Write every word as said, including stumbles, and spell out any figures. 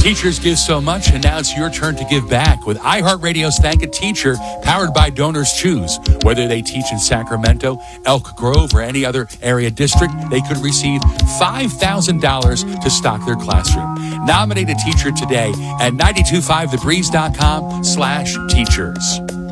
Teachers give so much, and now it's your turn to give back with iHeartRadio's Thank a Teacher, powered by Donors Choose. Whether they teach in Sacramento, Elk Grove, or any other area district, they could receive five thousand dollars to stock their classroom. Nominate a teacher today at nine two five the breeze dot com slash teachers.